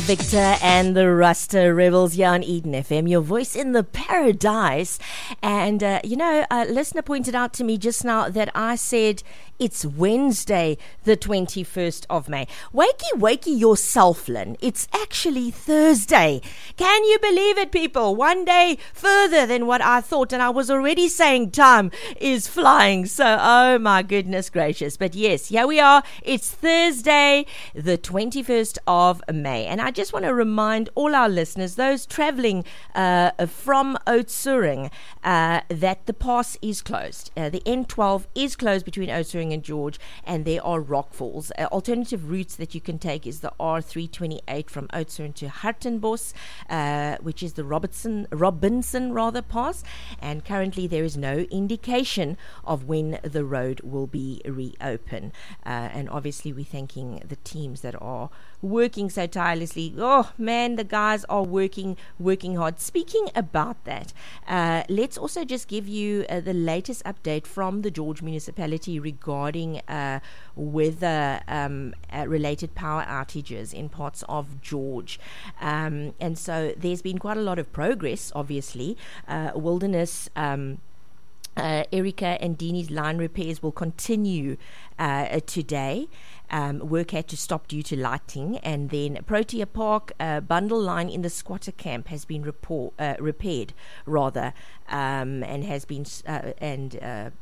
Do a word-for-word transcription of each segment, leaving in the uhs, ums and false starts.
Victor and the Rasta Rebels here on Eden F M, your voice in the paradise. And, uh, you know, a listener pointed out to me just now that I said it's Wednesday, the twenty-first of May. Wakey, wakey yourself, Lynn. It's actually Thursday. Can you believe it, people? One day further than what I thought, and I was already saying time is flying. So, oh my goodness gracious. But yes, here we are. It's Thursday, the twenty-first of May. And I just want to remind all our listeners, those traveling uh, from Oudtshoorn, uh, that the pass is closed. Uh, the N twelve is closed between Oudtshoorn and George, and there are rockfalls. Uh, alternative routes that you can take is the R three twenty-eight from Oudtshoorn to Hartenbos, uh, which is the Robertson, Robinson rather pass, and currently there is no indication of when the road will be reopened. Uh, and obviously we're thanking the teams that are working so tirelessly. Oh man, the guys are working, working hard. Speaking about that, uh, let's also just give you uh, the latest update from the George municipality regarding uh, weather um, uh, related power outages in parts of George. Um, and so there's been quite a lot of progress, obviously. Uh, wilderness um, Uh, Erica and Dini's line repairs will continue uh, today. Um, work had to stop due to lighting, and then Protea Park uh, bundle line in the squatter camp has been report, uh, repaired, rather, um, and has been uh, and. Uh,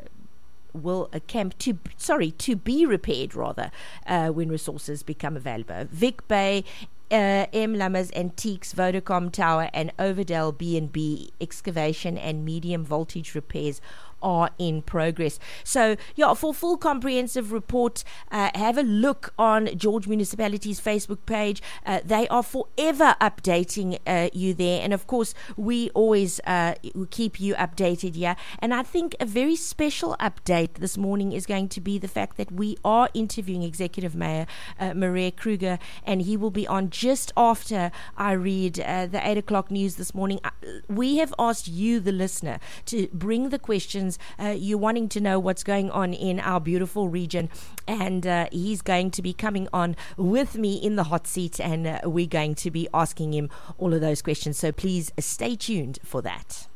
will a camp to sorry to be repaired rather uh, when resources become available. Vic Bay, Uh, M. Lammers Antiques, Vodacom Tower and Overdale B and B excavation and medium voltage repairs are in progress. So, yeah, for full comprehensive report, uh, have a look on George Municipality's Facebook page. Uh, they are forever updating uh, you there. And, of course, we always uh, keep you updated here. And I think a very special update this morning is going to be the fact that we are interviewing Executive Mayor uh, Maria Kruger, and he will be on just after I read uh, the eight o'clock news this morning. We have asked you, the listener, to bring the questions uh, you're wanting to know what's going on in our beautiful region, and uh, he's going to be coming on with me in the hot seat, and uh, we're going to be asking him all of those questions. So please stay tuned for that.